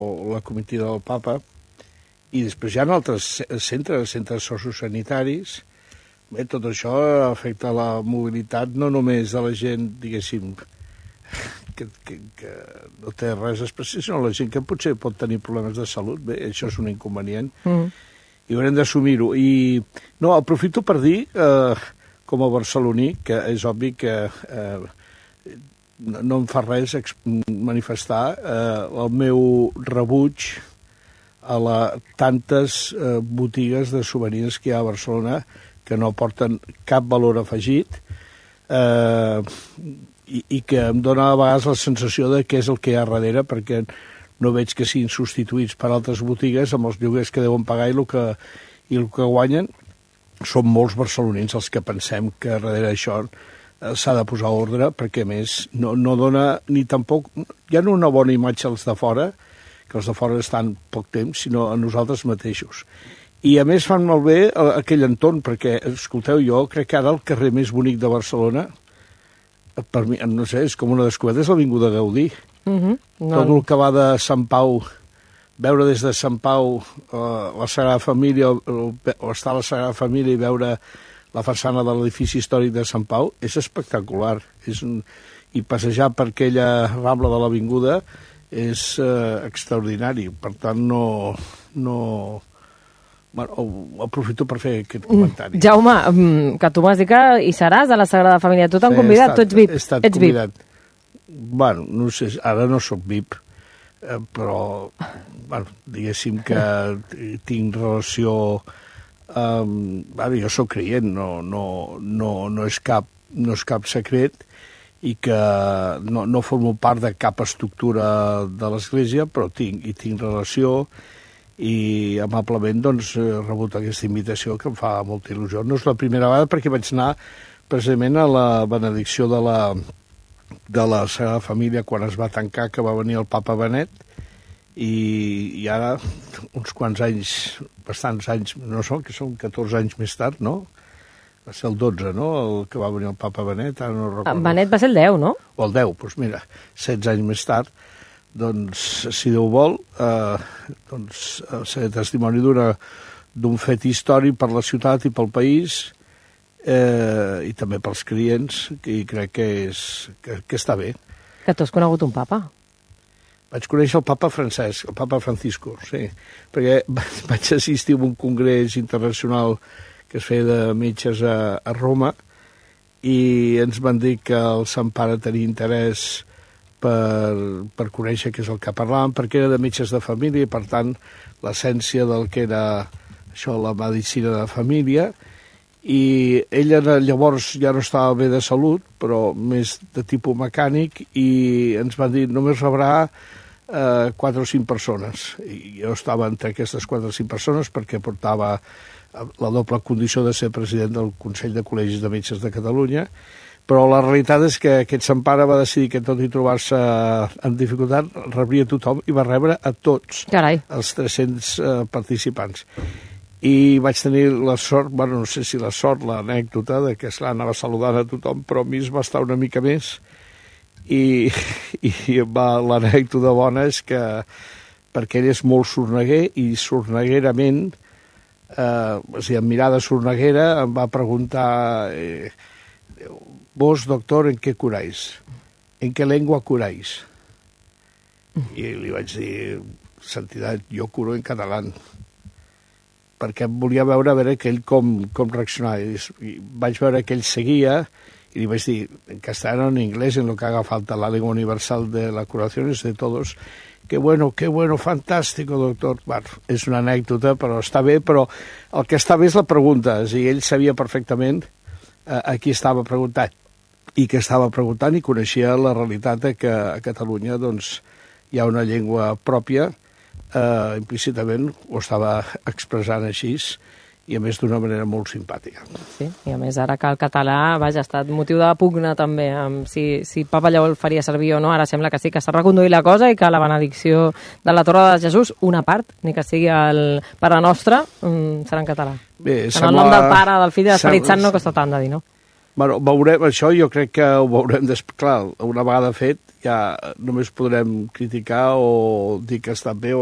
la comitiva del papa, i després hi ha altres centres sociosanitaris. Bé, tot això afecta la mobilitat no només de la gent, diguéssim, que no té res especial, sinó la gent que potser pot tenir problemes de salut. Bé, això és un inconvenient i haurem d'assumir-ho. I no, aprofito per dir, com a barceloní, que és obvi que no em fa res manifestar el meu rebuig a tantes botigues de souvenirs que hi ha a Barcelona que no aporten cap valor afegit i que em dona a vegades la sensació de què és el que hi ha darrere, perquè no veig que siguin substituïts per altres botigues amb els lloguers que deuen pagar i el que guanyen. Som molts barcelonins els que pensem que darrere això s'ha de posar ordre, perquè a més no dona ni tampoc... Hi ha una bona imatge als de fora, que els de fora estan poc temps, sinó a nosaltres mateixos. I a més fan molt bé aquell entorn, perquè, escolteu, jo crec que ara el carrer més bonic de Barcelona, per mi, no sé, és com una descoberta, és l'Avinguda Gaudí. Tot el que va de Sant Pau, veure des de Sant Pau la Sagrada Família, o estar a la Sagrada Família i veure la façana de l'edifici històric de Sant Pau, és espectacular. I passejar per aquella rambla de l'Avinguda és extraordinari. Per tant, Bueno, aprofito per fer aquest comentari. Jaume, que tu m'has dit que hi seràs a la Sagrada Família. Tu t'han convidat? Tu ets VIP? He estat convidat. Bueno, no sé, ara no soc VIP, però, bueno, diguéssim que tinc relació... jo soc creient, no és cap secret, i que no formo part de cap estructura de l'Església, però tinc relació, i amablement doncs, he rebut aquesta invitació que em fa molta il·lusió. No és la primera vegada, perquè vaig anar precisament a la benedicció de la Sagrada Família quan es va tancar, que va venir el papa Benet, i ara, uns quants anys, bastants anys, no són, que són 14 anys més tard, no? Va ser el 12, no?, el que va venir el papa Benet, ara no recordo. Benet va ser el 10, no? O el 10, doncs mira, 16 anys més tard, doncs, si Déu vol, ser testimoni d'un fet històric per la ciutat i pel país, i també pels clients, i crec que està bé. Que tu has conegut un papa? Vaig conèixer el papa Francesc, el papa Francisco, sí, perquè vaig assistir a un congrés internacional que es feia de metges a Roma, i ens van dir que el Sant Pare tenia interès per conèixer què és el que parlàvem, perquè era de metges de família, i per tant l'essència del que era això, la medicina de família, i ell llavors ja no estava bé de salut, però més de tipus mecànic, i ens van dir només rebrà 4 o 5 persones. I jo estava entre aquestes 4 o 5 persones perquè portava la doble condició de ser president del Consell de Col·legis de Metges de Catalunya, però la realitat és que aquest Sant Pare va decidir que tot i trobar-se en dificultat rebria tothom, i va rebre a tots. Carai. Els 300 participants. I vaig tenir la sort, bueno, no sé si la sort, l'anècdota de que anava saludant a tothom, però a mi es va estar una mica més, i l'anècdota bona és que, perquè ell és molt sorneguer, i sorneguerament, amb mirada sorneguera, em va preguntar... Vos, doctor, ¿en qué curáis? ¿En qué lengua curáis? I li vaig dir, santidad, jo curo en català, perquè volia veure que ell com reaccionava. I vaig veure que ell seguia, y le iba a decir en castellano, en inglés, en lo que haga falta, la lengua universal de la curación es de todos. Qué bueno, fantástico, doctor. Bueno, és una anècdota, però està bé, però el que està bé és la pregunta. I ell sabia perfectament a qui estava preguntant i que estava preguntant, i coneixia la realitat que a Catalunya doncs, hi ha una llengua pròpia, implícitament ho estava expressant així, i a més d'una manera molt simpàtica. Sí, i a més ara que el català, vaja, ha estat motiu de pugna també, si Papa Lleó el faria servir o no, ara sembla que sí, que s'ha reconduït la cosa i que la benedicció de la Torre de Jesús, una part, ni que sigui el Pare Nostre, serà en català. Bé, en el nom del Pare, del Fill i de l'Esperit Sant no costa tant de dir, no? Bueno, veurem això, jo crec que ho veurem després, clar, una vegada fet, ja només podrem criticar o dir que està bé